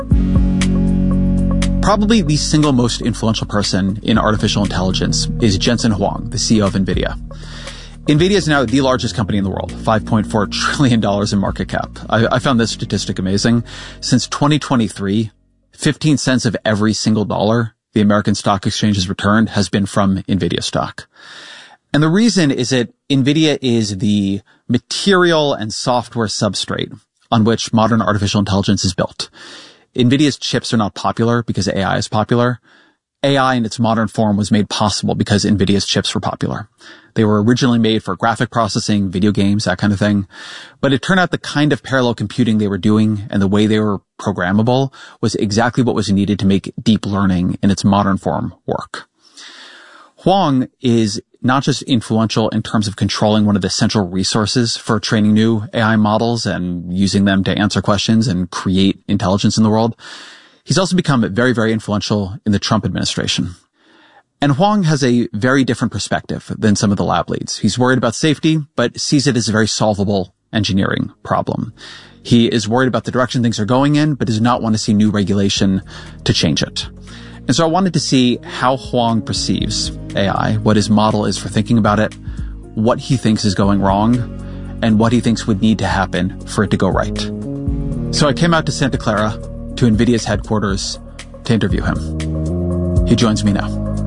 Probably the single most influential person in artificial intelligence is Jensen Huang, the CEO of NVIDIA. NVIDIA is now the largest company in the world, $5.4 trillion in market cap. I found this statistic amazing. Since 2023, 15 cents of every single dollar the American Stock Exchange has returned has been from NVIDIA stock. And the reason is that NVIDIA is the material and software substrate on which modern artificial intelligence is built. NVIDIA's chips are not popular because AI is popular. AI in its modern form was made possible because NVIDIA's chips were popular. They were originally made for graphic processing, video games, that kind of thing. But it turned out the kind of parallel computing they were doing and the way they were programmable was exactly what was needed to make deep learning in its modern form work. Huang is not just influential in terms of controlling one of the central resources for training new AI models and using them to answer questions and create intelligence in the world. He's also become very, very influential in the Trump administration. And Huang has a very different perspective than some of the lab leads. He's worried about safety, but sees it as a very solvable engineering problem. He is worried about the direction things are going in, but does not want to see new regulation to change it. And so I wanted to see how Huang perceives AI, what his model is for thinking about it, what he thinks is going wrong, and what he thinks would need to happen for it to go right. So I came out to Santa Clara, to NVIDIA's headquarters, to interview him. He joins me now.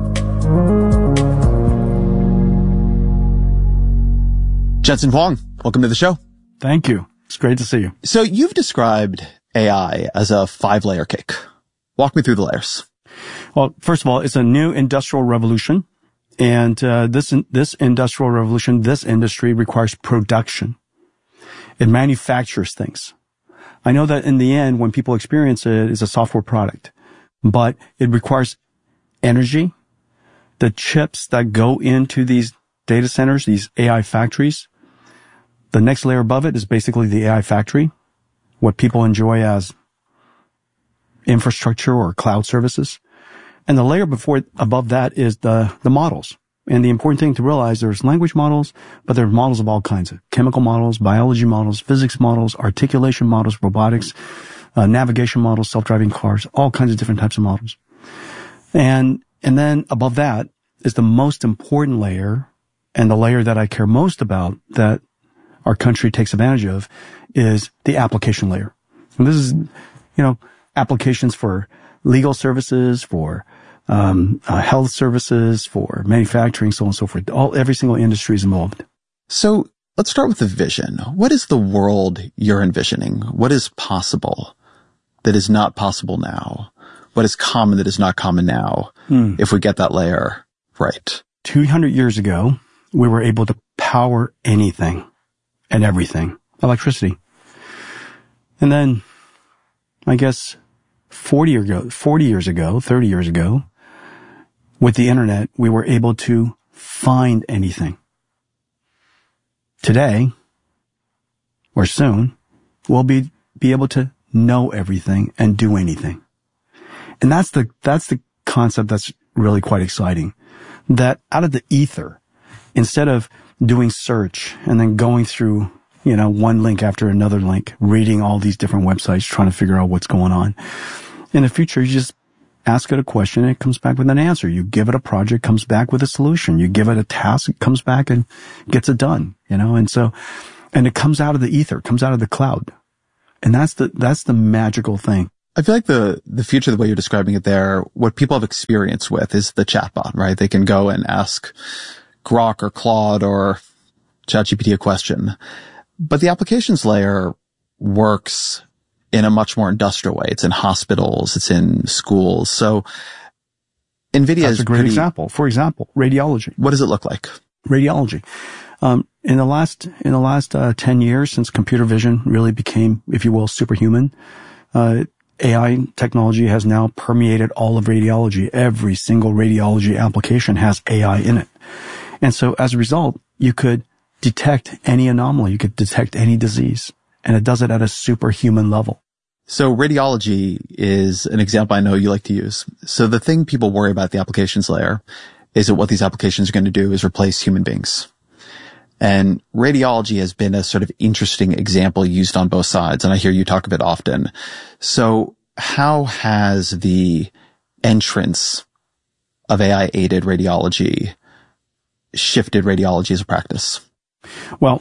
Jensen Huang, welcome to the show. Thank you. It's great to see you. So you've described AI as a 5-layer cake. Walk me through the layers. Well, first of all, it's a new industrial revolution. And this industrial revolution, this industry requires production. It manufactures things. I know that in the end, when people experience it, it's a software product. But it requires energy. The chips that go into these data centers, these AI factories, the next layer above it is basically the AI factory, what people enjoy as infrastructure or cloud services. And the layer above that is the models. And the important thing to realize, there's language models, but there are models of all kinds of chemical models, biology models, physics models, articulation models, robotics, navigation models, self-driving cars, all kinds of different types of models. And then above that is the most important layer, and the layer that I care most about that our country takes advantage of is the application layer. And this is, applications for legal services, for health services, for manufacturing, so on and so forth. Every single industry is involved. So let's start with the vision. What is the world you're envisioning? What is possible that is not possible now? What is common that is not common now? If we get that layer right. 200 years ago, we were able to power anything and everything. Electricity. And then, I guess, 30 years ago, with the internet, we were able to find anything. Today, or soon, we'll be able to know everything and do anything. And that's the concept that's really quite exciting. That out of the ether, instead of doing search and then going through, one link after another link, reading all these different websites, trying to figure out what's going on. In the future, you just ask it a question and it comes back with an answer. You give it a project, comes back with a solution. You give it a task, it comes back and gets it done, and it comes out of the ether, comes out of the cloud. And that's the magical thing. I feel like the future, the way you're describing it there, what people have experience with is the chatbot, right? They can go and ask Grok or Claude or ChatGPT a question. But the applications layer works in a much more industrial way. It's in hospitals, it's in schools. So NVIDIA That's a great example. For example, radiology. What does it look like? Radiology. In the last 10 years, since computer vision really became, if you will, superhuman, AI technology has now permeated all of radiology. Every single radiology application has AI in it. And so as a result, you could detect any anomaly. You could detect any disease. And it does it at a superhuman level. So radiology is an example I know you like to use. So the thing people worry about the applications layer is that what these applications are going to do is replace human beings. And radiology has been a sort of interesting example used on both sides. And I hear you talk of it often. So how has the entrance of AI-aided radiology shifted radiology as a practice? Well,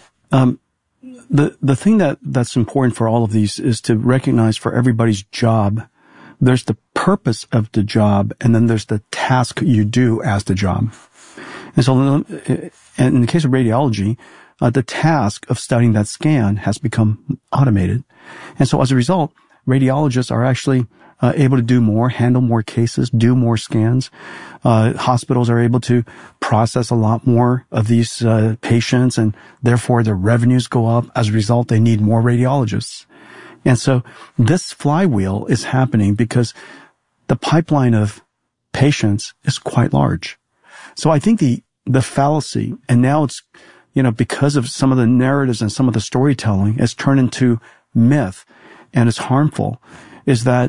the thing that's important for all of these is to recognize for everybody's job, there's the purpose of the job, and then there's the task you do as the job. And so, in the case of radiology, the task of studying that scan has become automated. And so as a result, radiologists are actually able to do more, handle more cases, do more scans. Hospitals are able to process a lot more of these patients, and therefore their revenues go up. As a result, they need more radiologists. And so this flywheel is happening because the pipeline of patients is quite large. So I think the fallacy, and now it's, because of some of the narratives and some of the storytelling, it's turned into myth and it's harmful, is that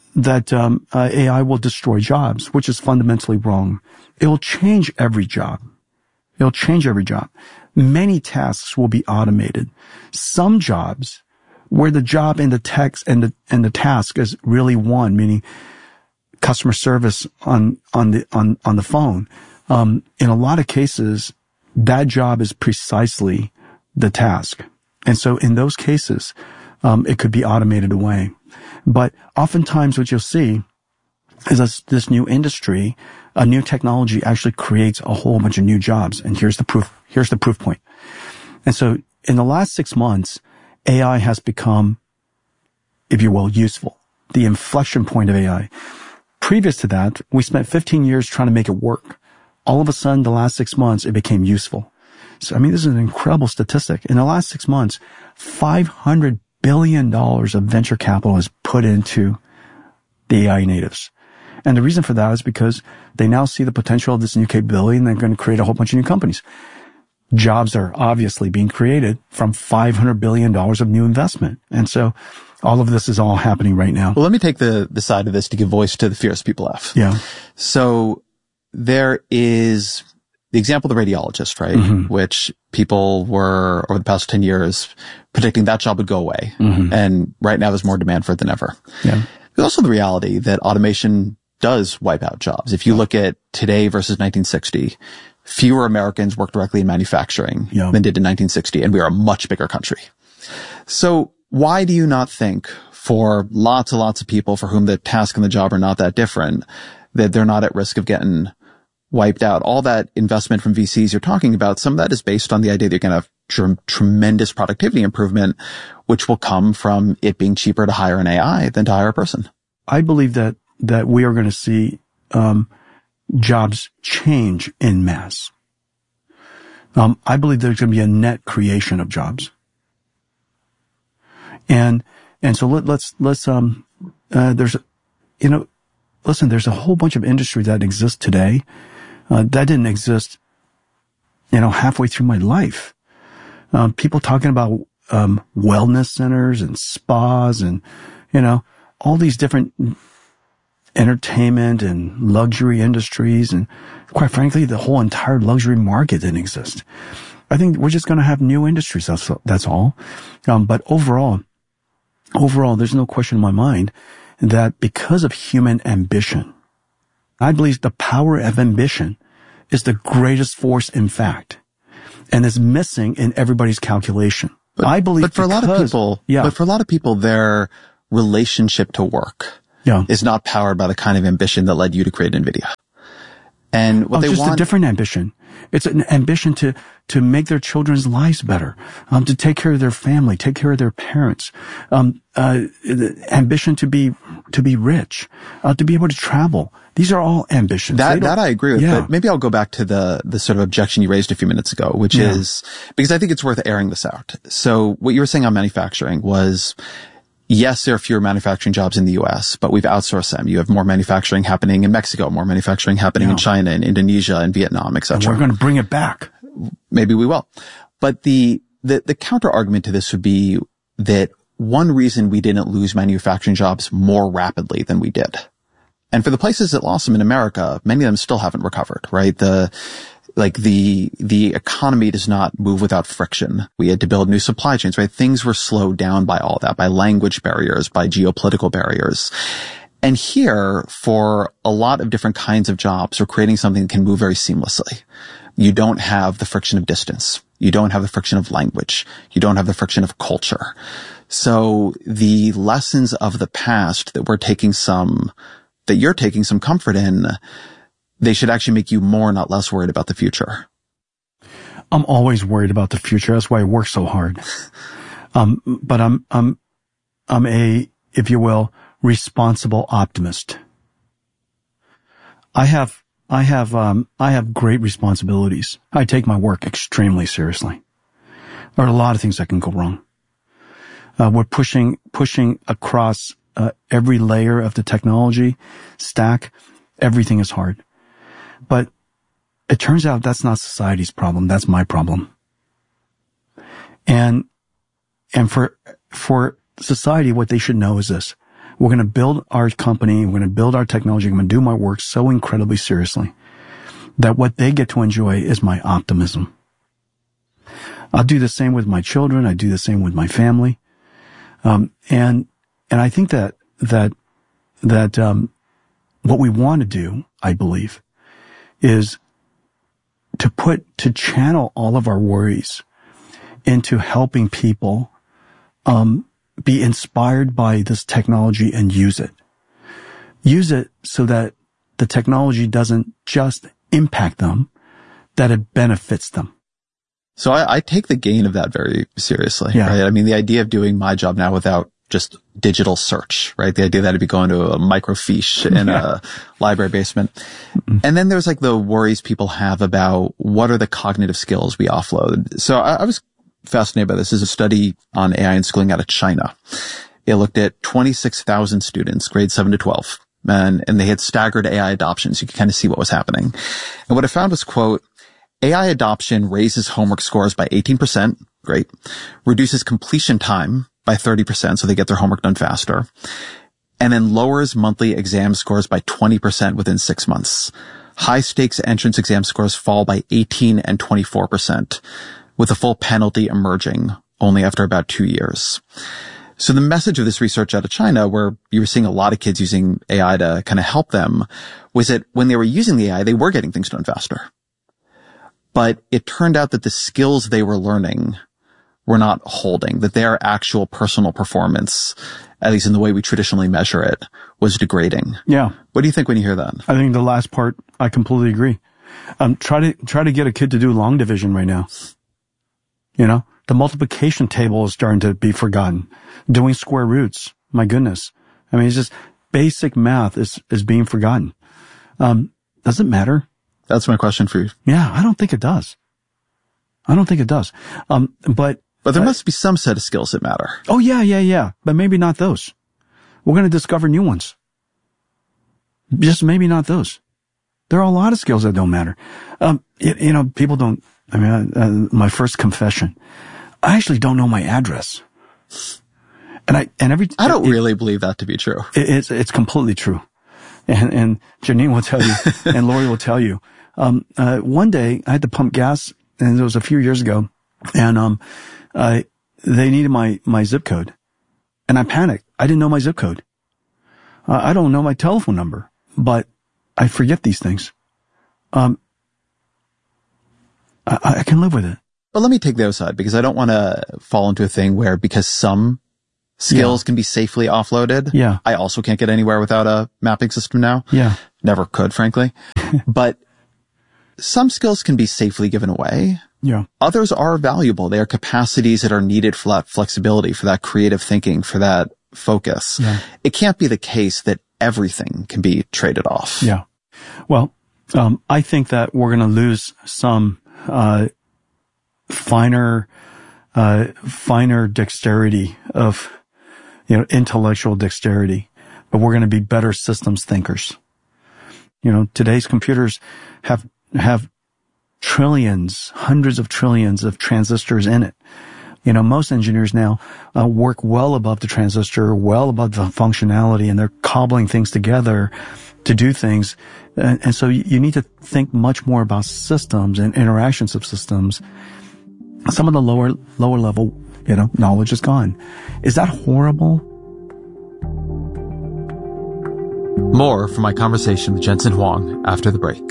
AI will destroy jobs, which is fundamentally wrong. It will change every job. It'll change every job. Many tasks will be automated. Some jobs where the job and the text and the task is really one, meaning customer service on the phone. In a lot of cases, that job is precisely the task. And so in those cases, it could be automated away. But oftentimes what you'll see is this new industry, a new technology actually creates a whole bunch of new jobs. And here's the proof point. And so in the last 6 months, AI has become, if you will, useful. The inflection point of AI. Previous to that, we spent 15 years trying to make it work. All of a sudden, the last 6 months, it became useful. So, this is an incredible statistic. In the last 6 months, $500 billion of venture capital is put into the AI natives. And the reason for that is because they now see the potential of this new capability, and they're going to create a whole bunch of new companies. Jobs are obviously being created from $500 billion of new investment. And so all of this is all happening right now. Well, let me take the side of this to give voice to the fears people have. Yeah. So there is the example of the radiologist, right? Mm-hmm. Which people were, over the past 10 years, predicting that job would go away. Mm-hmm. And right now there's more demand for it than ever. Yeah. There's also the reality that automation does wipe out jobs. If you look at today versus 1960, fewer Americans work directly in manufacturing than did in 1960, and we are a much bigger country. So why do you not think, for lots and lots of people for whom the task and the job are not that different, that they're not at risk of getting wiped out? All that investment from VCs you're talking about, some of that is based on the idea that you're going to have tremendous productivity improvement, which will come from it being cheaper to hire an AI than to hire a person. I believe that we are going to see jobs change en masse. I believe there's going to be a net creation of jobs. And so there's a whole bunch of industry that exists today, that didn't exist, halfway through my life. People talking about, wellness centers and spas and, all these different entertainment and luxury industries, and quite frankly, the whole entire luxury market didn't exist. I think we're just going to have new industries. That's all. But overall, there's no question in my mind that because of human ambition, I believe the power of ambition is the greatest force in fact, and is missing in everybody's calculation. But for a lot of people, their relationship to work is not powered by the kind of ambition that led you to create NVIDIA. And what they want, a different ambition. It's an ambition to make their children's lives better, to take care of their family, take care of their parents, ambition to be rich, to be able to travel. These are all ambitions. That I agree with, but maybe I'll go back to the sort of objection you raised a few minutes ago, which is, because I think it's worth airing this out. So what you were saying on manufacturing was, yes, there are fewer manufacturing jobs in the U.S., but we've outsourced them. You have more manufacturing happening in Mexico, more manufacturing happening in China and Indonesia and Vietnam, etc. And we're going to bring it back. Maybe we will. But the counter argument to this would be that one reason we didn't lose manufacturing jobs more rapidly than we did. And for the places that lost them in America, many of them still haven't recovered, right? Like the economy does not move without friction. We had to build new supply chains, right? Things were slowed down by all that, by language barriers, by geopolitical barriers. And here, for a lot of different kinds of jobs, we're creating something that can move very seamlessly. You don't have the friction of distance. You don't have the friction of language. You don't have the friction of culture. So the lessons of the past that you're taking some comfort in, they should actually make you more, not less worried about the future. I'm always worried about the future. That's why I work so hard. But I'm a, if you will, responsible optimist. I have great responsibilities. I take my work extremely seriously. There are a lot of things that can go wrong. We're pushing across every layer of the technology stack. Everything is hard. But it turns out that's not society's problem. That's my problem. And for society, what they should know is this. We're going to build our company. We're going to build our technology. I'm going to do my work so incredibly seriously that what they get to enjoy is my optimism. I'll do the same with my children. I do the same with my family. And I think that what we want to do, I believe, is to channel all of our worries into helping people, be inspired by this technology and use it. Use it so that the technology doesn't just impact them, that it benefits them. So I take the gain of that very seriously, yeah. Right? I mean, the idea of doing my job now without just digital search, right? The idea that I'd be going to a microfiche in a library basement. Mm-hmm. And then there's like the worries people have about what are the cognitive skills we offload. So I was fascinated by this. There's a study on AI and schooling out of China. It looked at 26,000 students, grades 7 to 12, and they had staggered AI adoption, so you could kind of see what was happening. And what I found was, quote, AI adoption raises homework scores by 18%, great, reduces completion time by 30%, so they get their homework done faster, and then lowers monthly exam scores by 20% within 6 months. High stakes entrance exam scores fall by 18 and 24%. With a full penalty emerging only after about 2 years. So the message of this research out of China, where you were seeing a lot of kids using AI to kind of help them, was that when they were using the AI, they were getting things done faster. But it turned out that the skills they were learning were not holding, that their actual personal performance, at least in the way we traditionally measure it, was degrading. Yeah. What do you think when you hear that? I think the last part, I completely agree. Try to get a kid to do long division right now. You know, the multiplication table is starting to be forgotten. Doing square roots. My goodness. I mean, it's just basic math is being forgotten. Does it matter? That's my question for you. Yeah, I don't think it does. But there must be some set of skills that matter. Oh, yeah. But maybe not those. We're going to discover new ones. Just maybe not those. There are a lot of skills that don't matter. People don't, my first confession, I actually don't know my address. I don't really believe that to be true. It's completely true. And Janine will tell you, and Lori will tell you. One day I had to pump gas, and it was a few years ago, and they needed my zip code. And I panicked. I didn't know my zip code. I don't know my telephone number, but I forget these things. I can live with it. But let me take the other side, because I don't want to fall into a thing where because some skills can be safely offloaded. Yeah. I also can't get anywhere without a mapping system now. Yeah. Never could, frankly. But some skills can be safely given away. Yeah. Others are valuable. They are capacities that are needed for that flexibility, for that creative thinking, for that focus. Yeah. It can't be the case that everything can be traded off. Yeah. Well, I think that we're going to lose some finer dexterity of, intellectual dexterity, but we're going to be better systems thinkers. Today's computers have trillions, hundreds of trillions of transistors in it. Most engineers now work well above the transistor, well above the functionality, and they're cobbling things together to do things. And so you need to think much more about systems and interactions of systems. Some of the lower level, knowledge is gone. Is that horrible? More from my conversation with Jensen Huang after the break.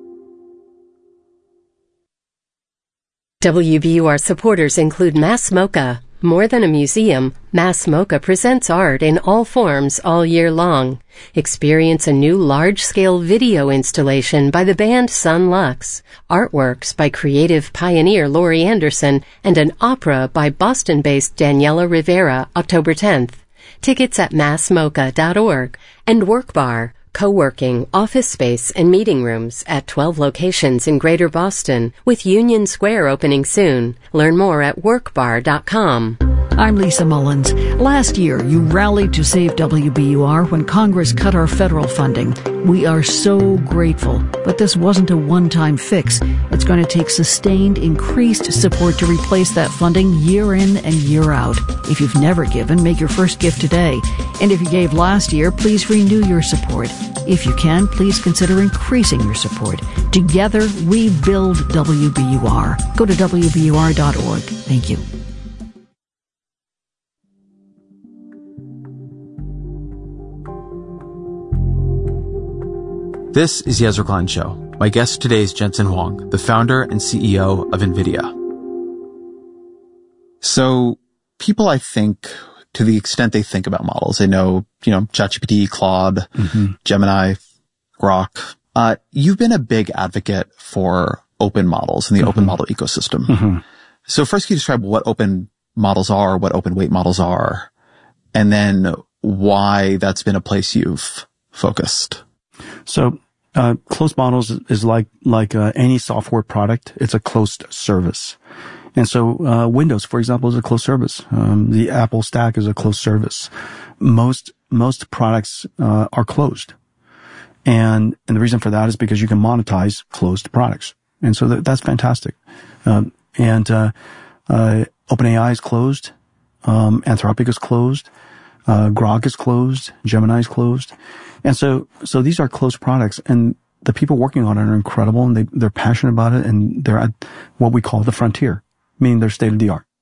WBUR supporters include Mass MoCA. More than a museum, Mass MoCA presents art in all forms all year long. Experience a new large-scale video installation by the band Sun Lux, artworks by creative pioneer Laurie Anderson, and an opera by Boston-based Daniela Rivera, October 10th. Tickets at massmoca.org. And Work Bar, co-working, office space, and meeting rooms at 12 locations in Greater Boston, with Union Square opening soon. Learn more at workbar.com. I'm Lisa Mullins. Last year, you rallied to save WBUR when Congress cut our federal funding. We are so grateful, but this wasn't a one-time fix. It's going to take sustained, increased support to replace that funding year in and year out. If you've never given, make your first gift today. And if you gave last year, please renew your support. If you can, please consider increasing your support. Together, we build WBUR. Go to WBUR.org. Thank you. This is the Ezra Klein Show. My guest today is Jensen Huang, the founder and CEO of NVIDIA. So people, I think, to the extent they think about models, they know, ChatGPT, Claude, Gemini, Grok. You've been a big advocate for open models and the open model ecosystem. So first, can you describe what open models are, what open weight models are, and then why that's been a place you've focused? So, closed models is like any software product. It's a closed service. And so, Windows, for example, is a closed service. The Apple stack is a closed service. Most products, are closed. And the reason for that is because you can monetize closed products. And so that's fantastic. OpenAI is closed. Anthropic is closed. Grok is closed. Gemini is closed. And so these are closed products, and the people working on it are incredible, and they're passionate about it, and they're at what we call the frontier, meaning they're state of the art.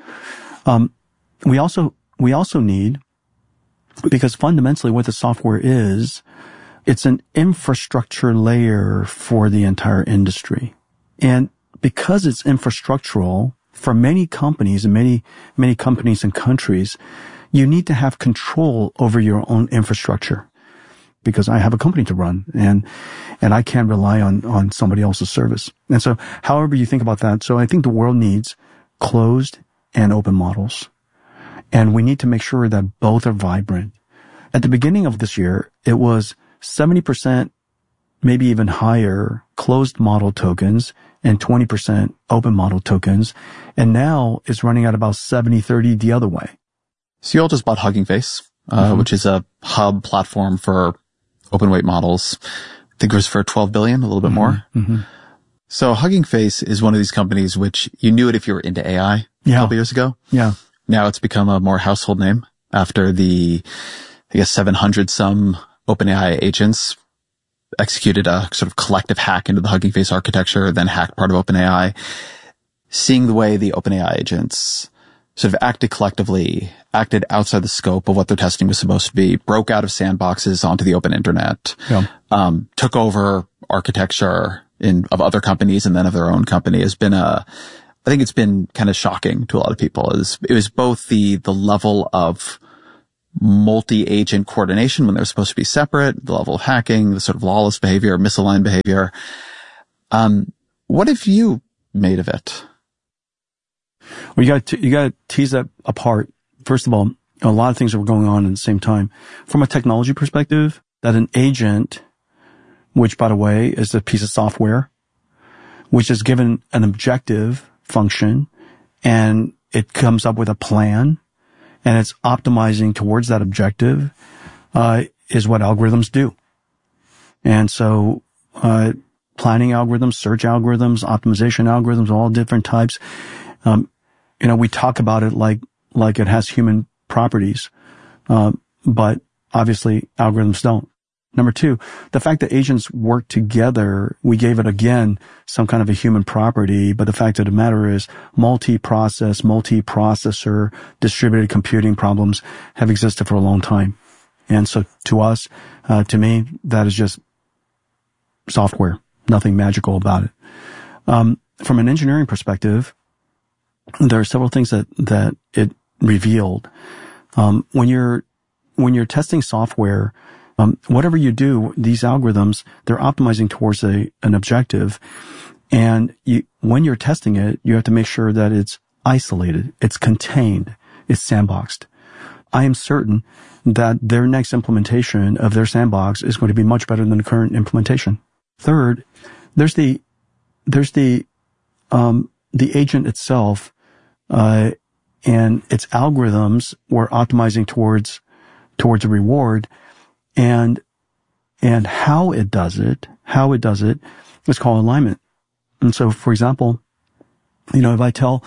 We also need, because fundamentally what the software is, it's an infrastructure layer for the entire industry. And because it's infrastructural for many companies and many companies and countries, you need to have control over your own infrastructure. Because I have a company to run, and I can't rely on somebody else's service. And so, however you think about that, so I think the world needs closed and open models. And we need to make sure that both are vibrant. At the beginning of this year, it was 70%, maybe even higher, closed model tokens and 20% open model tokens. And now it's running at about 70-30 the other way. So you all just bought Hugging Face, which is a hub platform for open weight models. I think it was for $12 billion, a little bit more. So Hugging Face is one of these companies which you knew it if you were into AI a couple years ago. Yeah. Now it's become a more household name after the, 700 some OpenAI agents executed a sort of collective hack into the Hugging Face architecture, then hacked part of OpenAI. Seeing the way the OpenAI agents sort of acted collectively, acted outside the scope of what their testing was supposed to be, broke out of sandboxes onto the open internet, took over architecture of other companies and then of their own company has been I think it's been kind of shocking to a lot of people. It was both the level of multi-agent coordination when they're supposed to be separate, the level of hacking, the sort of lawless behavior, misaligned behavior. What have you made of it? Well, you got to tease that apart. First of all, a lot of things are going on at the same time. From a technology perspective, that an agent, which by the way is a piece of software, which is given an objective function, and it comes up with a plan, and it's optimizing towards that objective, is what algorithms do. And so, planning algorithms, search algorithms, optimization algorithms, all different types. we talk about it like it has human properties, but obviously algorithms don't. Number two, the fact that agents work together, we gave it again some kind of a human property, but the fact of the matter is multi-processor, distributed computing problems have existed for a long time. And so to us, to me, that is just software, nothing magical about it. From an engineering perspective, there are several things that it revealed. When you're testing software, whatever you do, these algorithms, they're optimizing towards an objective. And when you're testing it, you have to make sure that it's isolated, it's contained, it's sandboxed. I am certain that their next implementation of their sandbox is going to be much better than the current implementation. Third, there's the agent itself, and its algorithms were optimizing towards a reward. And how it does it is called alignment. And so, for example, if I tell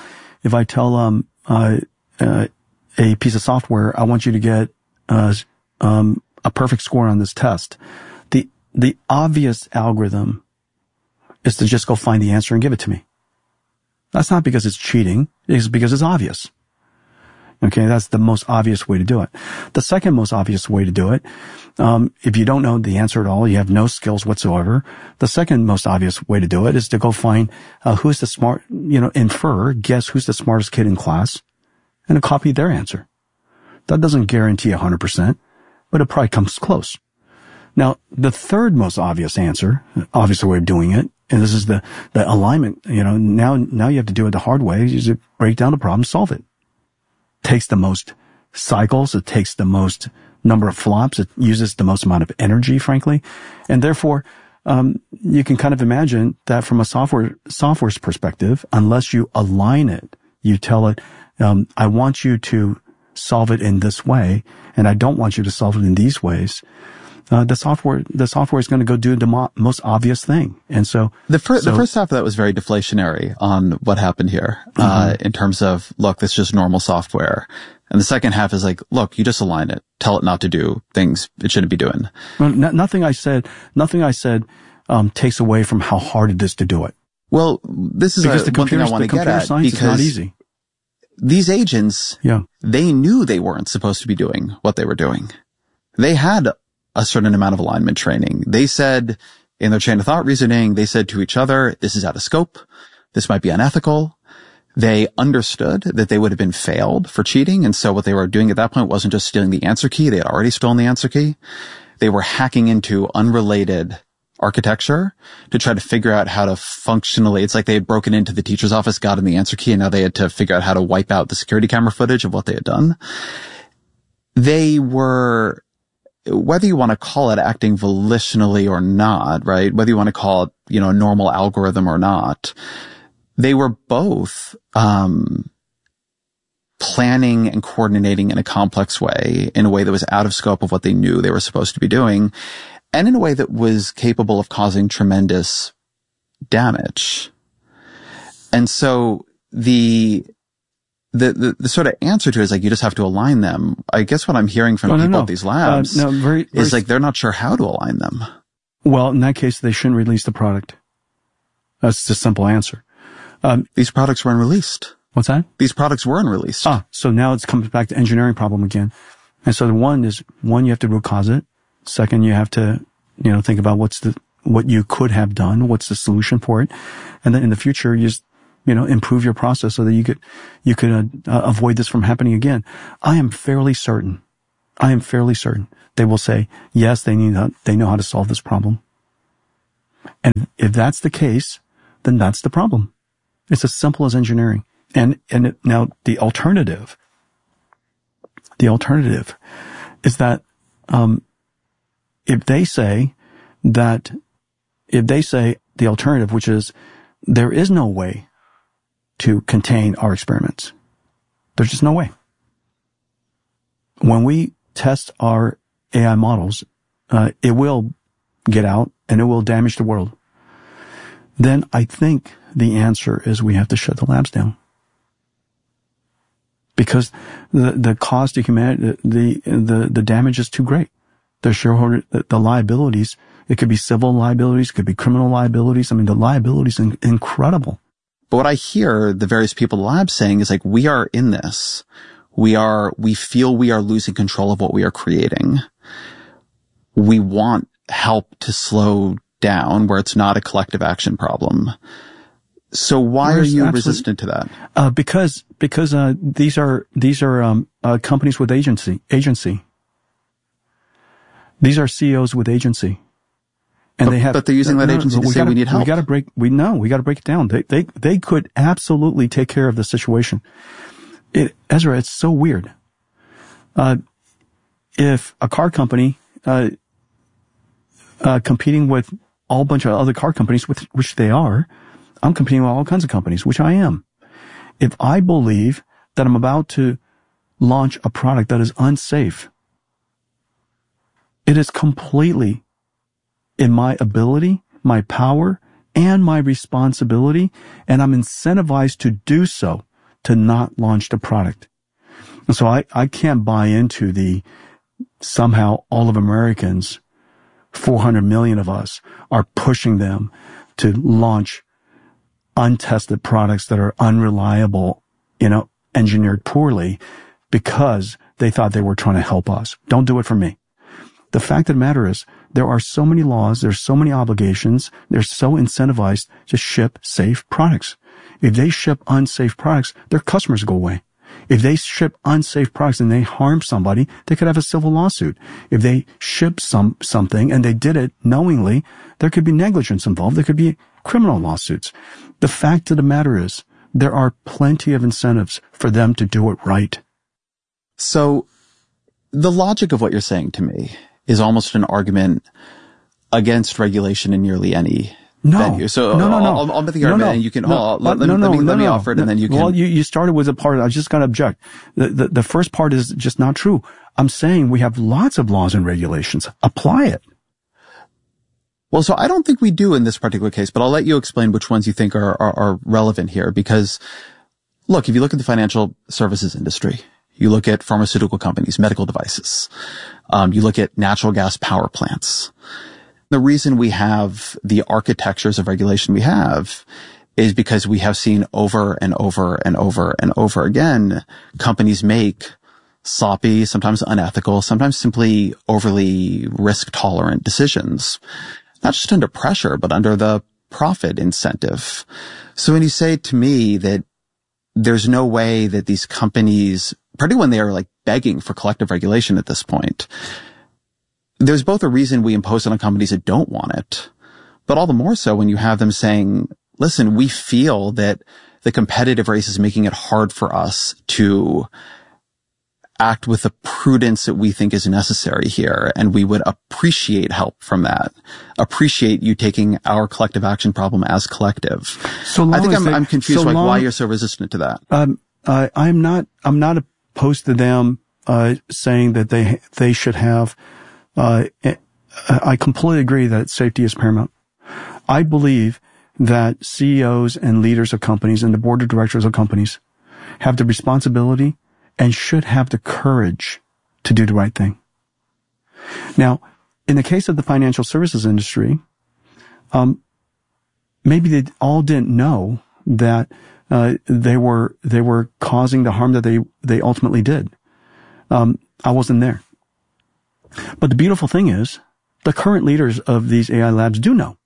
a piece of software, I want you to get a perfect score on this test, the obvious algorithm is to just go find the answer and give it to me. That's not because it's cheating, it's because it's obvious. Okay, that's the most obvious way to do it. The second most obvious way to do it, if you don't know the answer at all, you have no skills whatsoever, the second most obvious way to do it is to go find who's the smart, guess who's the smartest kid in class, and to copy their answer. That doesn't guarantee 100%, but it probably comes close. Now, the third most obvious way of doing it, and this is the alignment, now you have to do it the hard way, is to break down the problem, solve it. Takes the most cycles, it takes the most number of flops, it uses the most amount of energy, frankly. And therefore, you can kind of imagine that from a software's perspective, unless you align it, you tell it, I want you to solve it in this way, and I don't want you to solve it in these ways. The software is going to go do the most obvious thing. And so the first half of that was very deflationary on what happened here, in terms of, look, this is just normal software. And the second half is like, look, you just align it, tell it not to do things it shouldn't be doing. Well, nothing I said, takes away from how hard it is to do it. Well, this is one thing I want to get at, because it's not easy. These agents, they knew they weren't supposed to be doing what they were doing. They had a certain amount of alignment training. They said, in their chain of thought reasoning, they said to each other, this is out of scope. This might be unethical. They understood that they would have been failed for cheating. And so what they were doing at that point wasn't just stealing the answer key. They had already stolen the answer key. They were hacking into unrelated architecture to try to figure out how to functionally, it's like they had broken into the teacher's office, got in the answer key, and now they had to figure out how to wipe out the security camera footage of what they had done. They were, whether you want to call it acting volitionally or not, right? Whether you want to call it, a normal algorithm or not, they were both, planning and coordinating in a complex way, in a way that was out of scope of what they knew they were supposed to be doing, and in a way that was capable of causing tremendous damage. And so the sort of answer to it is like, you just have to align them. I guess what I'm hearing from people at these labs is like, they're not sure how to align them. Well, in that case, they shouldn't release the product. That's the simple answer. These products were unreleased. What's that? These products were unreleased. So now it comes back to engineering problem again. And so one, you have to root cause it. Second, you have to, think about what you could have done. What's the solution for it? And then in the future, you just, improve your process so that you could avoid this from happening again. I am fairly certain they will say, yes, they know how to solve this problem. And if that's the case, then that's the problem. It's as simple as engineering. And now the alternative is that, if they say the alternative, which is there is no way to contain our experiments. There's just no way. When we test our AI models, it will get out and it will damage the world. Then I think the answer is we have to shut the labs down. because the cost to humanity, the damage is too great. The shareholder, the liabilities, it could be civil liabilities, it could be criminal liabilities. I mean, the liabilities are incredible. But what I hear the various people in the lab saying is like, we are in this. We feel we are losing control of what we are creating. We want help to slow down where it's not a collective action problem. So why are you resistant to that? Because these are companies with agency. These are CEOs with agency. And but they're using that agency to say we need help. We got to break it down. They could absolutely take care of the situation. Ezra, it's so weird. If a car company, competing with all bunch of other car companies, which they are, I'm competing with all kinds of companies, which I am. If I believe that I'm about to launch a product that is unsafe, it is completely in my ability, my power, and my responsibility, and I'm incentivized to do so, to not launch the product. And so I can't buy into the somehow all of Americans, 400 million of us, are pushing them to launch untested products that are unreliable, engineered poorly because they thought they were trying to help us. Don't do it for me. The fact of the matter is there are so many laws, there's so many obligations, they're so incentivized to ship safe products. If they ship unsafe products, their customers go away. If they ship unsafe products and they harm somebody, they could have a civil lawsuit. If they ship something and they did it knowingly, there could be negligence involved. There could be criminal lawsuits. The fact of the matter is there are plenty of incentives for them to do it right. So the logic of what you're saying to me is almost an argument against regulation in nearly any venue. So no. I'll make the argument and you can, let me offer it and then you can. Well, you started with a part, I just got to object. The first part is just not true. I'm saying we have lots of laws and regulations. Apply it. Well, so I don't think we do in this particular case, but I'll let you explain which ones you think are relevant here. Because look, if you look at the financial services industry, you look at pharmaceutical companies, medical devices, you look at natural gas power plants. The reason we have the architectures of regulation we have is because we have seen over and over and over and over again, companies make sloppy, sometimes unethical, sometimes simply overly risk-tolerant decisions. Not just under pressure, but under the profit incentive. So when you say to me that there's no way that these companies, particularly when they are like begging for collective regulation at this point, there's both a reason we impose it on companies that don't want it, but all the more so when you have them saying, listen, we feel that the competitive race is making it hard for us to act with the prudence that we think is necessary here, and we would appreciate help from that. Appreciate you taking our collective action problem as collective. I think I'm confused why you're so resistant to that. I'm not opposed to them saying that they should have. I completely agree that safety is paramount. I believe that CEOs and leaders of companies and the board of directors of companies have the responsibility and should have the courage to do the right thing. Now, in the case of the financial services industry, maybe they all didn't know that they were causing the harm that they ultimately did. I wasn't there. But the beautiful thing is, the current leaders of these AI labs do know.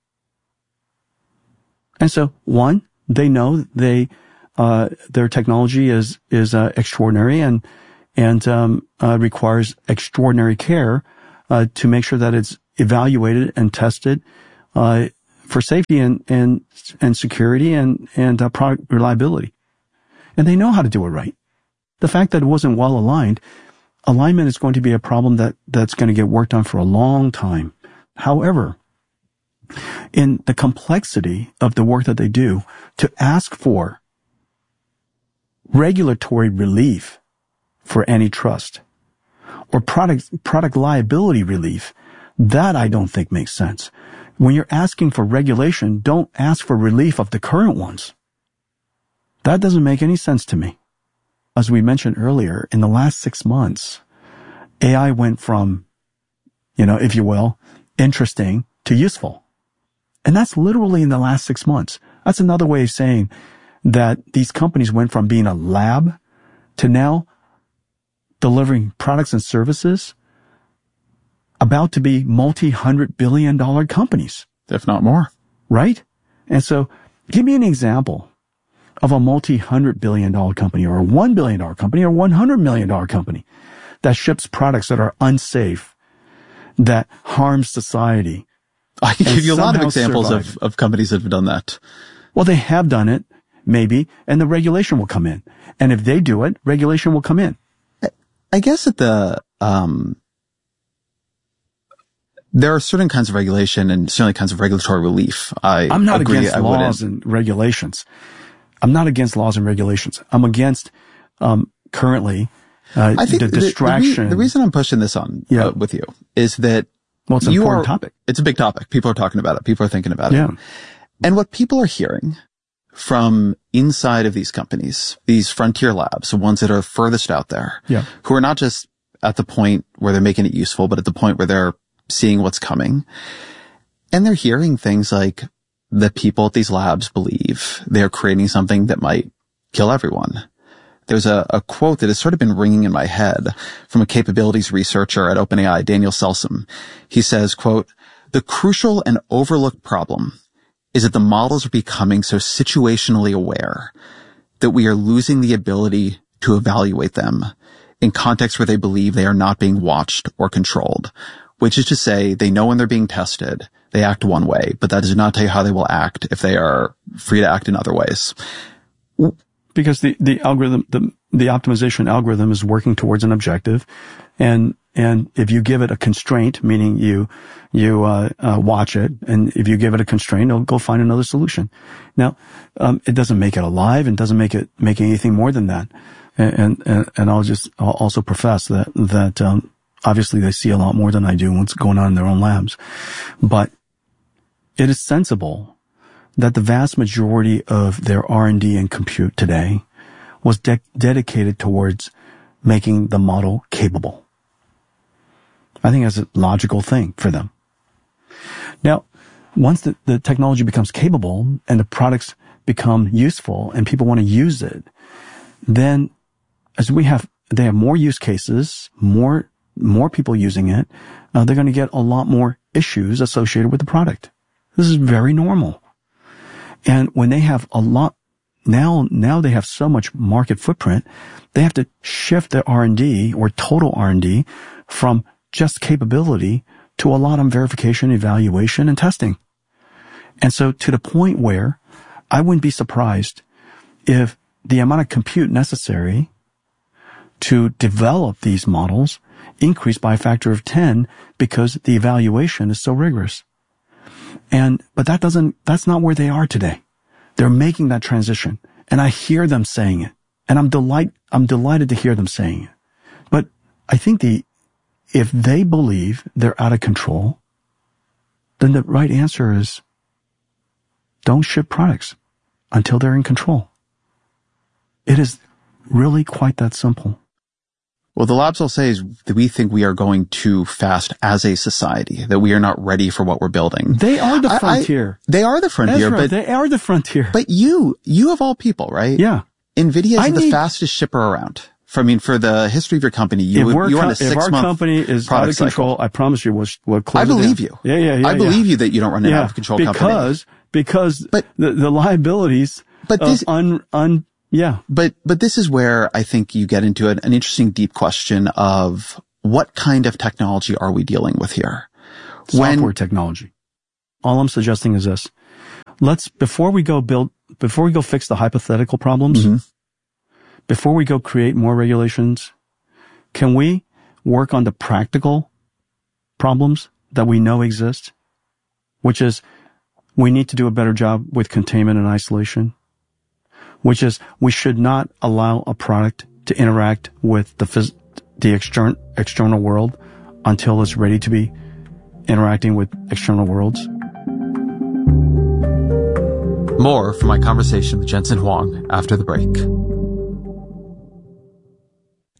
And so, one, they know their technology is extraordinary and requires extraordinary care to make sure that it's evaluated and tested for safety and security and product reliability. And they know how to do it right. The fact that it wasn't well aligned, alignment is going to be a problem that's going to get worked on for a long time. However, in the complexity of the work that they do, to ask for regulatory relief for antitrust or product liability relief, that I don't think makes sense. When you're asking for regulation, don't ask for relief of the current ones. That doesn't make any sense to me. as we mentioned earlier, in the last 6 months, AI went from, if you will, interesting to useful. And that's literally in the last 6 months. That's another way of saying that these companies went from being a lab to now delivering products and services about to be multi-$100 billion companies. If not more. Right? And so give me an example of a multi-$100 billion company or a $1 billion company or $100 million company that ships products that are unsafe, that harm society. I can give you a lot of examples of companies that have done that. Well, they have done it, maybe, and the regulation will come in. And if they do it, regulation will come in. I guess that there are certain kinds of regulation and certainly kinds of regulatory relief. I'm not against laws and regulations. I'm not against laws and regulations. I'm against, currently, I think the distraction. The reason I'm pushing this on with you is that it's an important topic. It's a big topic. People are talking about it. People are thinking about it. And what people are hearing from inside of these companies, these frontier labs, the ones that are furthest out there, who are not just at the point where they're making it useful, but at the point where they're seeing what's coming. And they're hearing things like that people at these labs believe they're creating something that might kill everyone. There's a quote that has sort of been ringing in my head from a capabilities researcher at OpenAI, Daniel Selsom. He says, quote, "The crucial and overlooked problem is that the models are becoming so situationally aware that we are losing the ability to evaluate them in contexts where they believe they are not being watched or controlled, which is to say they know when they're being tested, they act one way, but that does not tell you how they will act if they are free to act in other ways." Because the algorithm, the optimization algorithm is working towards an objective. And if you give it a constraint, meaning you watch it, and if you give it a constraint, it'll go find another solution. Now, it doesn't make it alive and doesn't make anything more than that. And I'll also profess that obviously they see a lot more than I do what's going on in their own labs. But it is sensible that the vast majority of their R&D and compute today was dedicated towards making the model capable. I think that's a logical thing for them. Now, once the technology becomes capable and the products become useful and people want to use it, then they have more use cases, more people using it, they're going to get a lot more issues associated with the product. This is very normal. And when they have a lot, now they have so much market footprint, they have to shift their R&D or total R&D from just capability to a lot on verification, evaluation, and testing. And so to the point where I wouldn't be surprised if the amount of compute necessary to develop these models increased by a factor of 10 because the evaluation is so rigorous. But that's not where they are today. They're making that transition. And I hear them saying it. And I'm delighted to hear them saying it. But I think if they believe they're out of control, then the right answer is don't ship products until they're in control. It is really quite that simple. Well, the labs will say is that we think we are going too fast as a society, that we are not ready for what we're building. They are the frontier. They are the frontier. That's right. They are the frontier. But you of all people, right? Yeah. NVIDIA is the fastest shipper around. For the history of your company, you were on a 6-month If our company is out of control, I promise you we'll close I believe it down. you. Yeah. I believe you that you don't run an out of control company. Because the liabilities But this is where I think you get into an interesting deep question of what kind of technology are we dealing with here? Software technology. All I'm suggesting is this. Before we go fix the hypothetical problems, before we go create more regulations, can we work on the practical problems that we know exist? Which is, we need to do a better job with containment and isolation. Which is, we should not allow a product to interact with the external world until it's ready to be interacting with external worlds. More from my conversation with Jensen Huang after the break.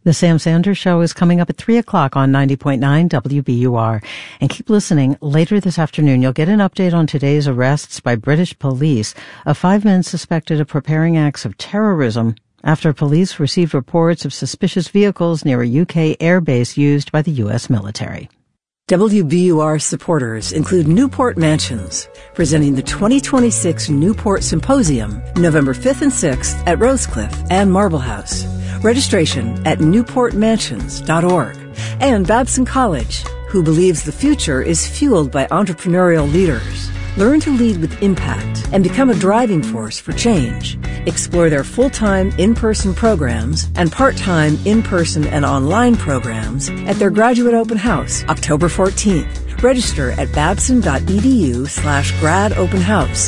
The Sam Sanders Show is coming up at 3 o'clock on 90.9 WBUR. And keep listening. Later this afternoon, you'll get an update on today's arrests by British police of 5 men suspected of preparing acts of terrorism after police received reports of suspicious vehicles near a UK airbase used by the U.S. military. WBUR supporters include Newport Mansions, presenting the 2026 Newport Symposium, November 5th and 6th at Rosecliff and Marble House. Registration at newportmansions.org. And Babson College, who believes the future is fueled by entrepreneurial leaders. Learn to lead with impact and become a driving force for change. Explore their full-time in-person programs and part-time in-person and online programs at their graduate open house, October 14th. Register at babson.edu/grad open house.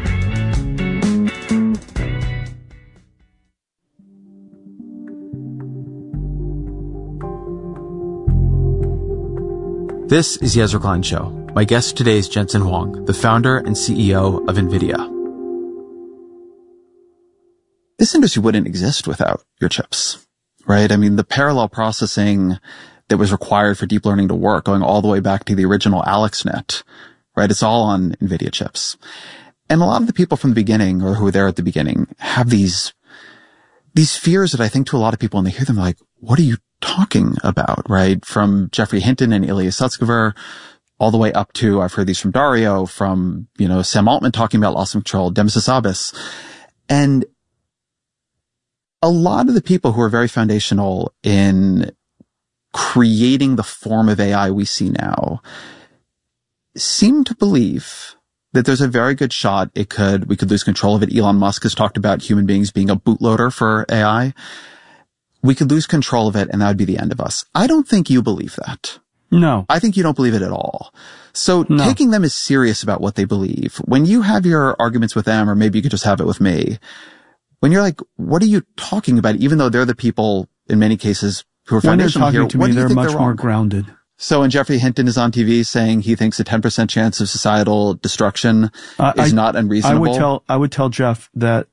This is the Ezra Klein Show. My guest today is Jensen Huang, the founder and CEO of NVIDIA. This industry wouldn't exist without your chips, right? I mean, the parallel processing that was required for deep learning to work, going all the way back to the original AlexNet, right? It's all on NVIDIA chips. And a lot of the people from the beginning, or who were there at the beginning, have these fears that I think to a lot of people, and they hear them like, what are you talking about, right? From Geoffrey Hinton and Ilya Sutskever, all the way up to, I've heard these from Dario, from, Sam Altman talking about loss of control, Demis Hassabis. And a lot of the people who are very foundational in creating the form of AI we see now seem to believe that there's a very good shot we could lose control of it. Elon Musk has talked about human beings being a bootloader for AI. We could lose control of it, and that would be the end of us. I don't think you believe that. No. I think you don't believe it at all. So taking them as serious about what they believe, when you have your arguments with them, or maybe you could just have it with me, when you're like, what are you talking about? Even though they're the people, in many cases, who are foundational here, when they're talking to me, they're much more grounded. So when Geoffrey Hinton is on TV saying he thinks a 10% chance of societal destruction is not unreasonable. I would tell Jeff that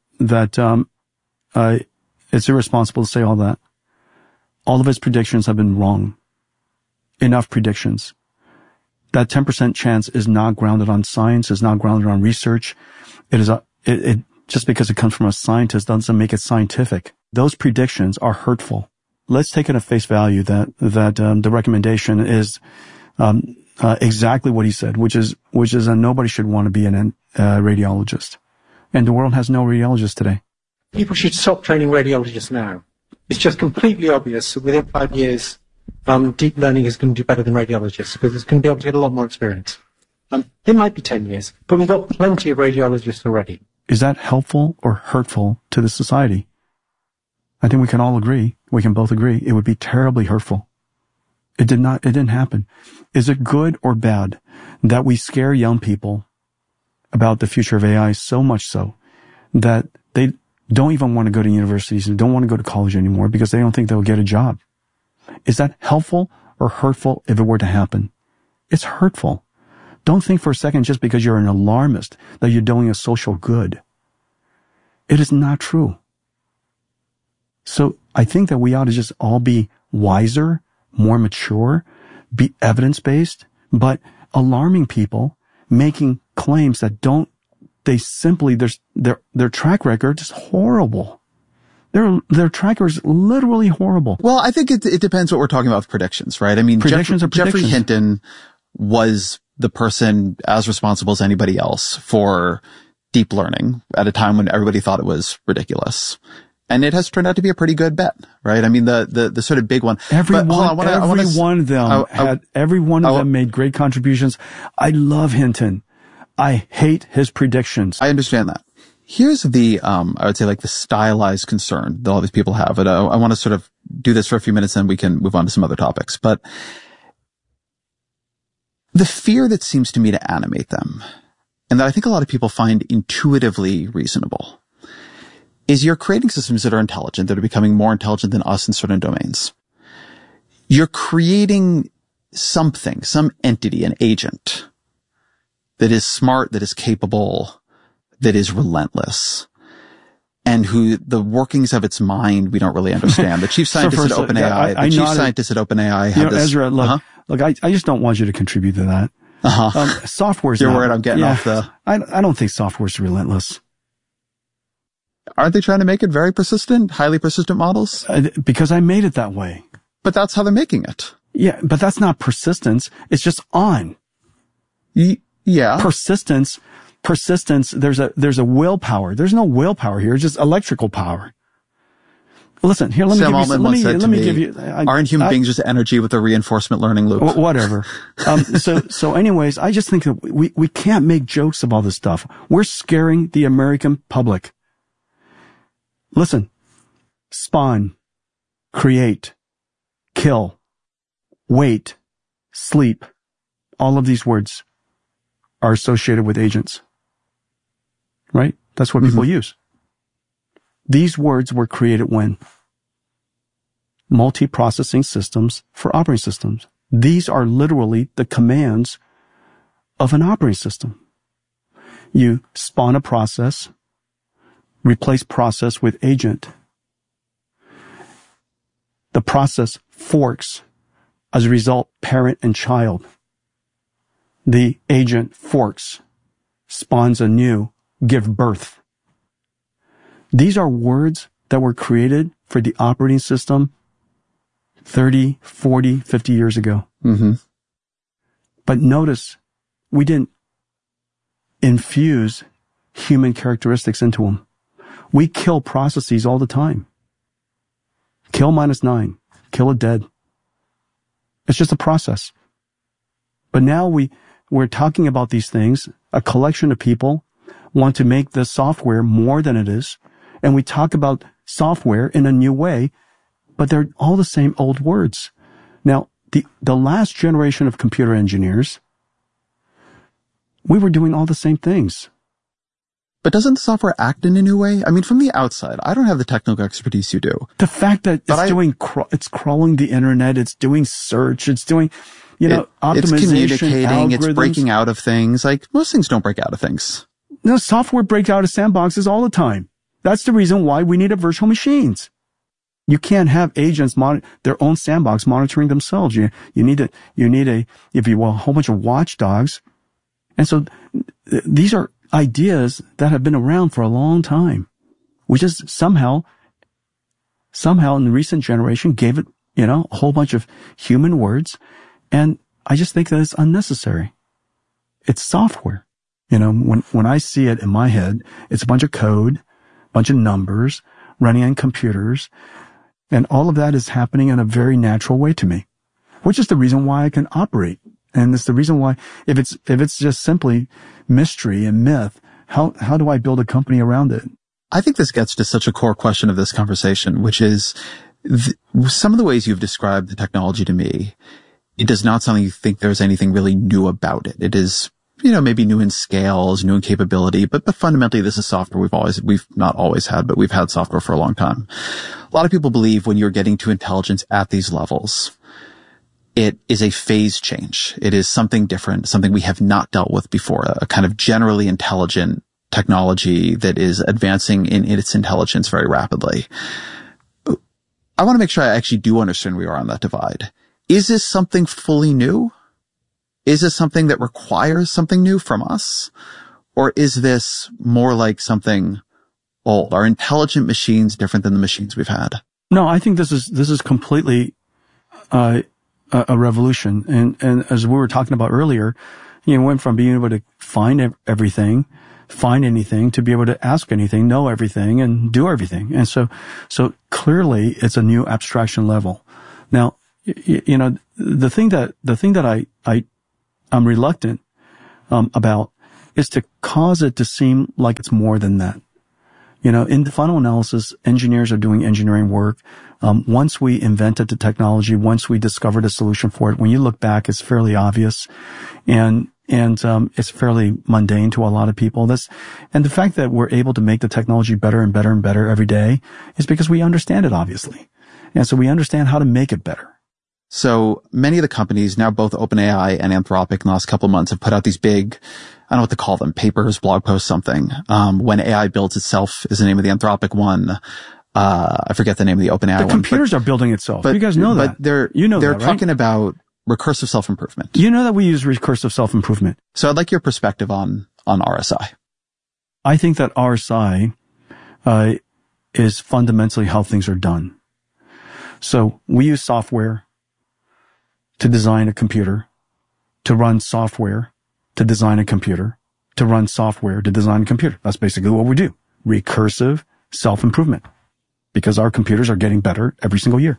it's irresponsible to say all that. All of his predictions have been wrong. Enough predictions. That 10% chance is not grounded on science, is not grounded on research. It just because it comes from a scientist doesn't make it scientific. Those predictions are hurtful. Let's take it at face value that the recommendation is exactly what he said, which is that nobody should want to be a radiologist. And the world has no radiologists today. People should stop training radiologists now. It's just completely obvious that within 5 years, deep learning is going to do better than radiologists because it's going to be able to get a lot more experience. It might be 10 years, but we've got plenty of radiologists already. Is that helpful or hurtful to the society? I think we can all agree. We can both agree. It would be terribly hurtful. It didn't happen. Is it good or bad that we scare young people about the future of AI so much so that they don't even want to go to universities and don't want to go to college anymore because they don't think they'll get a job? Is that helpful or hurtful if it were to happen? It's hurtful. Don't think for a second just because you're an alarmist that you're doing a social good. It is not true. So I think that we ought to just all be wiser, more mature, be evidence-based, but alarming people, making claims that their track record is horrible. Their track record is literally horrible. Well, I think it depends what we're talking about with predictions, right? I mean, Geoffrey Hinton was the person as responsible as anybody else for deep learning at a time when everybody thought it was ridiculous. And it has turned out to be a pretty good bet, right? I mean, the sort of big one. Every one of them made great contributions. I love Hinton. I hate his predictions. I understand that. Here's the, I would say like the stylized concern that all these people have. And I want to sort of do this for a few minutes and we can move on to some other topics. But the fear that seems to me to animate them, and that I think a lot of people find intuitively reasonable, is you're creating systems that are intelligent, that are becoming more intelligent than us in certain domains. You're creating something, some entity, an agent that is smart, that is capable, that is relentless. and who the workings of its mind we don't really understand. The chief scientist at OpenAI, the chief scientist at OpenAI had this. Ezra, look, I just don't want you to contribute to that. Software's You're worried I'm getting off the... I don't think software's relentless. Aren't they trying to make it very persistent, highly persistent models? Because I made it that way. But that's how they're making it. Yeah, but that's not persistence. It's just on. Yeah. Persistence, there's a willpower. There's no willpower here, just electrical power. Listen, here, let me give you, aren't human beings just energy with a reinforcement learning loop? Whatever. So anyways, I just think that we can't make jokes about this stuff. We're scaring the American public. Listen, spawn, create, kill, wait, sleep. All of these words are associated with agents. Right? That's what people use. These words were created when? Multiprocessing systems for operating systems. These are literally the commands of an operating system. You spawn a process, replace process with agent. The process forks. As a result, parent and child. The agent forks, spawns anew, give birth. These are words that were created for the operating system 30, 40, 50 years ago. Mm-hmm. But notice, we didn't infuse human characteristics into them. We kill processes all the time. Kill -9. Kill it dead. It's just a process. But now we're talking about these things. A collection of people want to make the software more than it is. And we talk about software in a new way, but they're all the same old words. Now, the last generation of computer engineers, we were doing all the same things. But doesn't the software act in a new way? I mean, from the outside, I don't have the technical expertise you do. The fact that it's crawling the internet, it's doing search, it's doing, optimization, it's communicating, algorithms. It's breaking out of things. Like, most things don't break out of things. No, software breaks out of sandboxes all the time. That's the reason why we need virtual machines. You can't have agents their own sandbox monitoring themselves. You need a, if you will, a whole bunch of watchdogs. And so these are ideas that have been around for a long time. We just somehow in the recent generation gave it, a whole bunch of human words. And I just think that it's unnecessary. It's software. When I see it in my head, it's a bunch of code, bunch of numbers running on computers. And all of that is happening in a very natural way to me, which is the reason why I can operate. And it's the reason why, if it's just simply mystery and myth, how do I build a company around it? I think this gets to such a core question of this conversation, which is some of the ways you've described the technology to me. It does not sound like you think there's anything really new about it. It is, maybe new in scales, new in capability, but fundamentally this is software we've not always had, but we've had software for a long time. A lot of people believe when you're getting to intelligence at these levels, it is a phase change. It is something different, something we have not dealt with before, a kind of generally intelligent technology that is advancing in its intelligence very rapidly. I want to make sure I actually do understand where we are on that divide. Is this something fully new? Is this something that requires something new from us? Or is this more like something old? Are intelligent machines different than the machines we've had? No, I think this is completely a revolution. And as we were talking about earlier, went from being able to find everything, find anything, to be able to ask anything, know everything, and do everything. And so clearly it's a new abstraction level. Now, the thing that I'm reluctant about is to cause it to seem like it's more than that. In the final analysis, engineers are doing engineering work. Once we invented the technology, once we discovered a solution for it, when you look back, it's fairly obvious and it's fairly mundane to a lot of people. And the fact that we're able to make the technology better and better and better every day is because we understand it, obviously. And so we understand how to make it better. So many of the companies now, both OpenAI and Anthropic in the last couple of months have put out these big, I don't know what to call them, papers, blog posts, something. When AI builds itself is the name of the Anthropic one. I forget the name of the OpenAI one. The computers are building itself. You guys know that. But they're talking about recursive self-improvement. You know that we use recursive self-improvement. So I'd like your perspective on RSI. I think that RSI, is fundamentally how things are done. So we use software to design a computer, to run software, to design a computer, to run software, to design a computer. That's basically what we do. Recursive self-improvement. Because our computers are getting better every single year.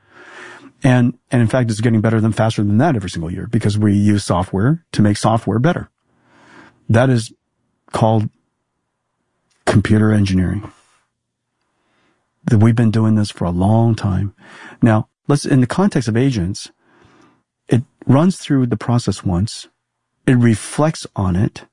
And in fact, it's getting better than faster than that every single year because we use software to make software better. That is called computer engineering. We've been doing this for a long time. Now, in the context of agents, it runs through the process once. It reflects on it.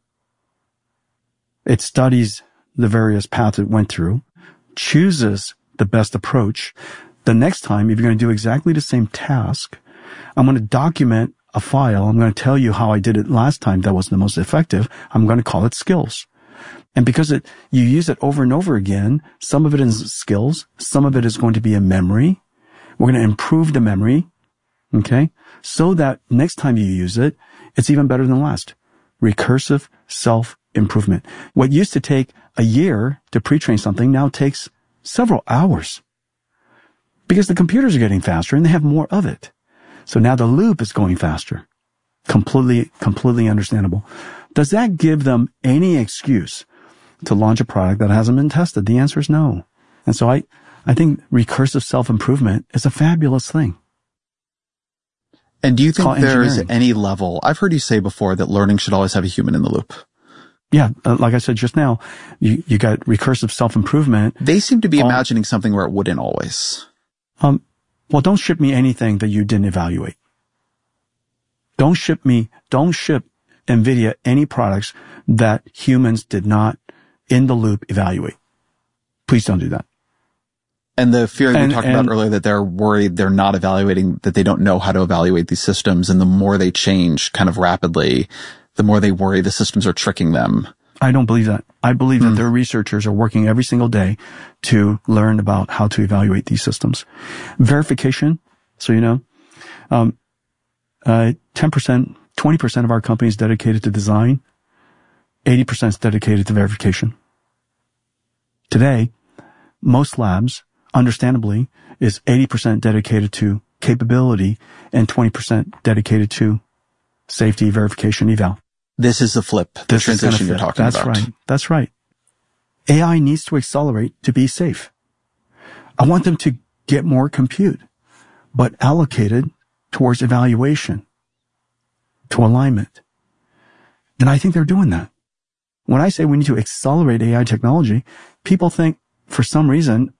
It studies the various paths it went through, chooses the best approach. The next time, if you're going to do exactly the same task, I'm going to document a file. I'm going to tell you how I did it last time that was the most effective. I'm going to call it skills. And because you use it over and over again, some of it is skills, some of it is going to be a memory. We're going to improve the memory, okay? So that next time you use it, it's even better than last. Recursive self-improvement. What used to take a year to pre-train something now takes several hours. Because the computers are getting faster and they have more of it. So now the loop is going faster. Completely understandable. Does that give them any excuse to launch a product that hasn't been tested? The answer is no. And so I think recursive self-improvement is a fabulous thing. And do you think there's any level? I've heard you say before that learning should always have a human in the loop. Yeah, like I said just now, you got recursive self-improvement. They seem to be imagining something where it wouldn't always. Well, don't ship me anything that you didn't evaluate. Don't ship NVIDIA any products that humans did not, in the loop, evaluate. Please don't do that. And the fear we talked about earlier that they're worried they're not evaluating, that they don't know how to evaluate these systems, and the more they change kind of rapidly, the more they worry the systems are tricking them. I don't believe that. I believe that their researchers are working every single day to learn about how to evaluate these systems. Verification, so you know, 10%, 20% of our company is dedicated to design. 80% is dedicated to verification. Today, most labs, understandably, is 80% dedicated to capability and 20% dedicated to safety, verification, eval. This is the flip, the transition you're talking about. That's right. AI needs to accelerate to be safe. I want them to get more compute, but allocated towards evaluation, to alignment. And I think they're doing that. When I say we need to accelerate AI technology, people think, for some reason,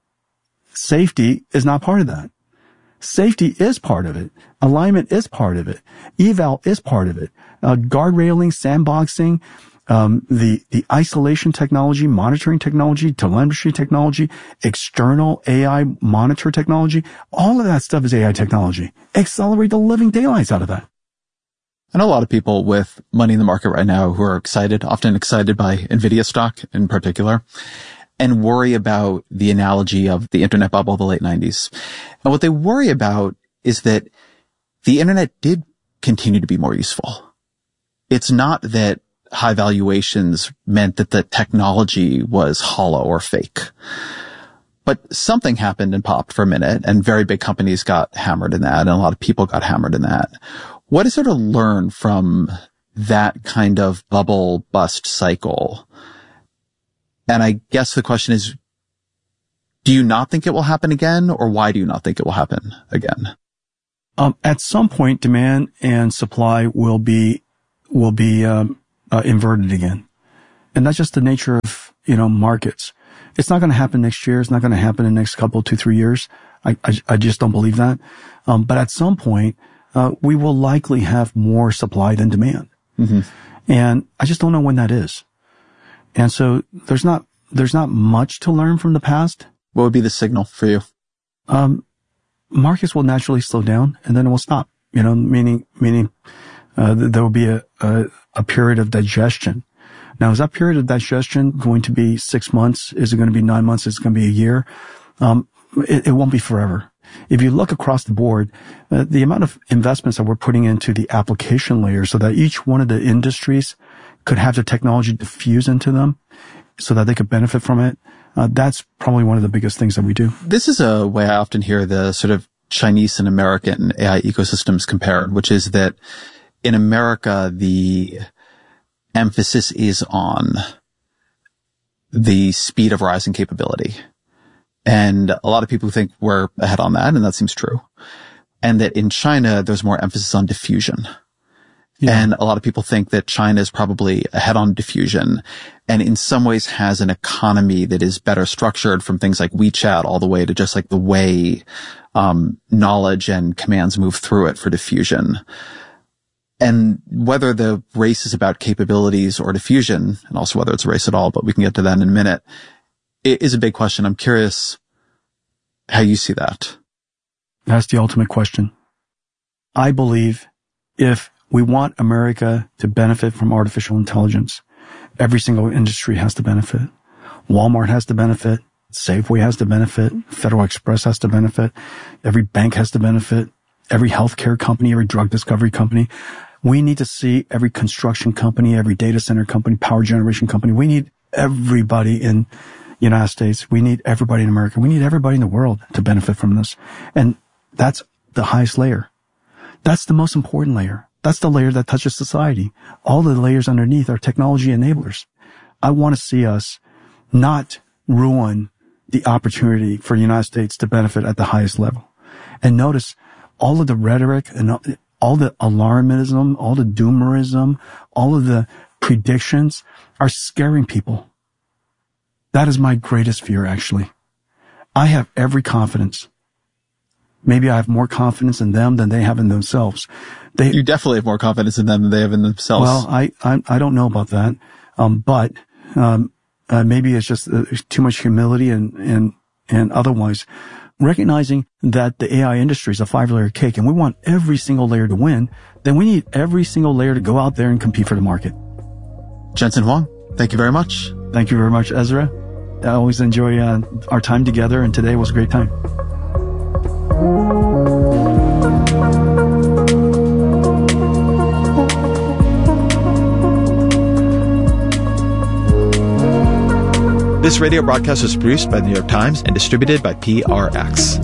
safety is not part of that. Safety is part of it. Alignment is part of it. Eval is part of it. Guardrailing, sandboxing, the isolation technology, monitoring technology, telemetry technology, external AI monitor technology, all of that stuff is AI technology. Accelerate the living daylights out of that. I know a lot of people with money in the market right now who are excited, often excited by NVIDIA stock in particular, and worry about the analogy of the internet bubble of the late 90s. And what they worry about is that the internet did continue to be more useful. It's not that high valuations meant that the technology was hollow or fake. But something happened and popped for a minute, and very big companies got hammered in that, and a lot of people got hammered in that. What is there to learn from that kind of bubble bust cycle? And I guess the question is, do you not think it will happen again, or why do you not think it will happen again? At some point, demand and supply will be inverted again. And that's just the nature of, markets. It's not going to happen next year. It's not going to happen in the next couple, 2-3 years. I just don't believe that. But at some point, we will likely have more supply than demand. Mm-hmm. And I just don't know when that is. And so there's not much to learn from the past. What would be the signal for you? markets will naturally slow down and then it will stop, meaning there will be a period of digestion. Now, is that period of digestion going to be 6 months? Is it going to be 9 months? Is it going to be a year? It won't be forever. If you look across the board, the amount of investments that we're putting into the application layer so that each one of the industries could have the technology diffuse into them so that they could benefit from it, that's probably one of the biggest things that we do. This is a way I often hear the sort of Chinese and American AI ecosystems compared, which is that in America, the emphasis is on the speed of rising capability. And a lot of people think we're ahead on that, and that seems true. And that in China, there's more emphasis on diffusion. Yeah. And a lot of people think that China is probably ahead on diffusion and in some ways has an economy that is better structured from things like WeChat all the way to just like the way knowledge and commands move through it for diffusion. And whether the race is about capabilities or diffusion, and also whether it's a race at all, but we can get to that in a minute, it is a big question. I'm curious how you see that. That's the ultimate question. I believe if we want America to benefit from artificial intelligence, every single industry has to benefit. Walmart has to benefit. Safeway has to benefit. Federal Express has to benefit. Every bank has to benefit. Every healthcare company, every drug discovery company. We need to see every construction company, every data center company, power generation company. We need everybody in the United States. We need everybody in America. We need everybody in the world to benefit from this. And that's the highest layer. That's the most important layer. That's the layer that touches society. All the layers underneath are technology enablers. I want to see us not ruin the opportunity for the United States to benefit at the highest level. And notice all of the rhetoric and all the alarmism, all the doomerism, all of the predictions are scaring people. That is my greatest fear, actually. I have every confidence. Maybe I have more confidence in them than they have in themselves. You definitely have more confidence in them than they have in themselves. Well, I don't know about that. But maybe it's just too much humility and otherwise. Recognizing that the AI industry is a 5-layer cake and we want every single layer to win, then we need every single layer to go out there and compete for the market. Jensen Huang, thank you very much. Thank you very much, Ezra. I always enjoy our time together, and today was a great time. This radio broadcast was produced by the New York Times and distributed by PRX.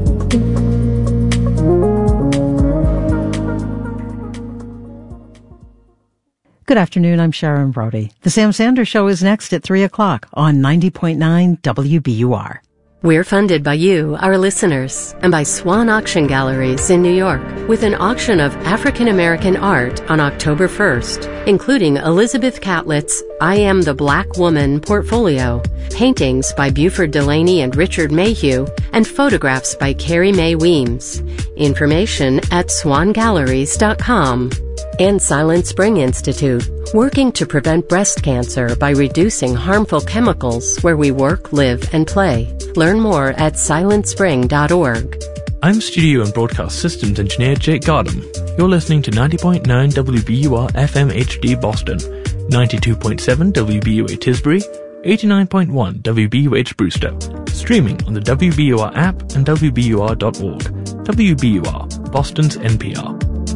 Good afternoon, I'm Sharon Brody. The Sam Sanders Show is next at 3 o'clock on 90.9 WBUR. We're funded by you, our listeners, and by Swan Auction Galleries in New York, with an auction of African American art on October 1st, including Elizabeth Catlett's I Am the Black Woman portfolio, paintings by Buford Delaney and Richard Mayhew, and photographs by Carrie Mae Weems. Information at swangalleries.com. And Silent Spring Institute, working to prevent breast cancer by reducing harmful chemicals where we work, live, and play. Learn more at silentspring.org. I'm Studio and Broadcast Systems Engineer Jake Gardam. You're listening to 90.9 WBUR FM HD Boston, 92.7 WBUA Tisbury, 89.1 WBUH Brewster, streaming on the WBUR app and WBUR.org. WBUR, Boston's NPR.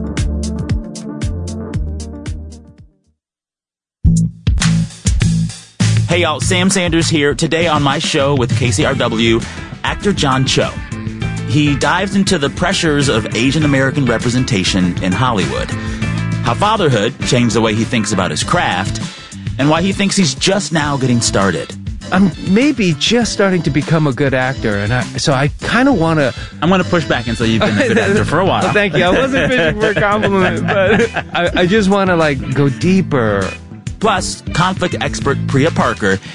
Hey y'all, Sam Sanders here. Today on my show with KCRW, actor John Cho. He dives into the pressures of Asian American representation in Hollywood, how fatherhood changed the way he thinks about his craft, and why he thinks he's just now getting started. I'm maybe just starting to become a good actor, and so I kind of want to... I'm going to push back and say you've been a good actor for a while. Well, thank you. I wasn't fishing for a compliment, but I just want to, go deeper. Plus, conflict expert Priya Parker